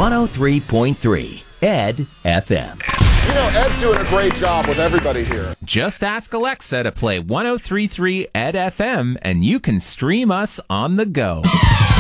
103.3 Ed FM. You know, Ed's doing a great job with everybody here. Just ask Alexa to play 103.3 Ed FM, and you can stream us on the go.